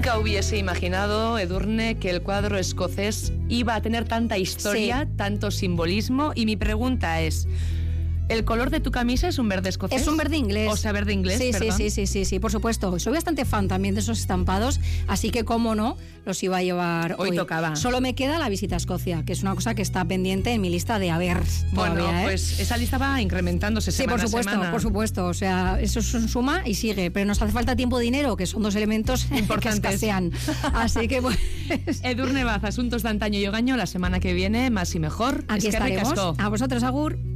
Nunca hubiese imaginado, Edurne, que el cuadro escocés iba a tener tanta historia, tanto simbolismo. Y mi pregunta es... ¿el color de tu camisa es un verde escocés? Es un verde inglés. O sea, verde inglés, perdón. Sí, por supuesto. Soy bastante fan también de esos estampados, así que, cómo no, los iba a llevar hoy. Tocaba. Solo me queda la visita a Escocia, que es una cosa que está pendiente en mi lista de haber. Bueno, todavía, pues esa lista va incrementándose semana a semana. Por supuesto. O sea, eso es un suma y sigue. Pero nos hace falta tiempo y dinero, que son dos elementos importantes que escasean. Así que, pues... Edurne Baz, Asuntos de Antaño y Ogaño, la semana que viene, más y mejor. Aquí estaremos. A vosotros, agur.